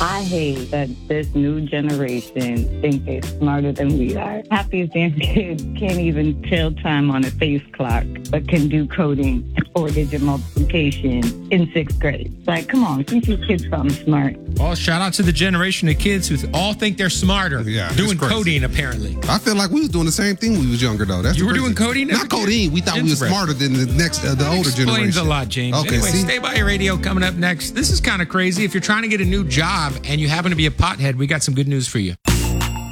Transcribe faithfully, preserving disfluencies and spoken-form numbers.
I hate that this new generation think they're smarter than we are. Half these damn kids can't even tell time on a face clock, but can do coding and four-digit multiplication in sixth grade. Like, come on, teach these kids something smart. Well, shout out to the generation of kids who all think they're smarter. Yeah, doing crazy. coding, apparently. I feel like we was doing the same thing when we was younger, though. That's You were crazy. doing coding? as Not a kid? coding. We thought we was Interesting. smarter than the next, uh, the older Explains generation. a lot, James. Okay, anyway, see? stay by your radio. Coming up next, this is kind of crazy. If you're trying to get a new job and you happen to be a pothead, we got some good news for you.